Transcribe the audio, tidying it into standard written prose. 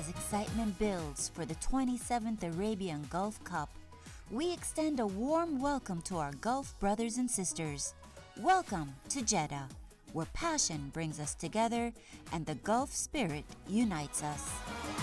excitement builds for the 27th Arabian Gulf Cup, we extend a warm welcome to our Gulf brothers and sisters. Welcome to Jeddah, where passion brings us together and the Gulf spirit unites us.